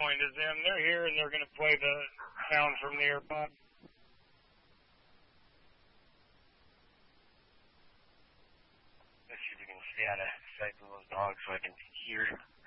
point is them. They're here and they're going to play the sound from the AirPod. Let's see if we can stay out of sight of those dogs so I can hear.